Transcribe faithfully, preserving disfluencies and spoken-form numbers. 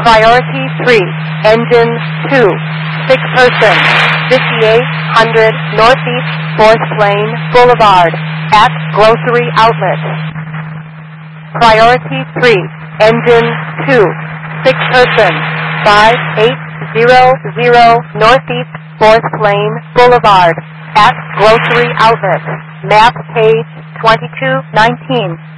Priority three, Engine two, six person, fifty-eight hundred Northeast fourth Lane Boulevard, at Grocery Outlet. Priority three, Engine two, six person, five eight zero zero Northeast fourth Lane Boulevard, at Grocery Outlet. Map page twenty-two nineteen.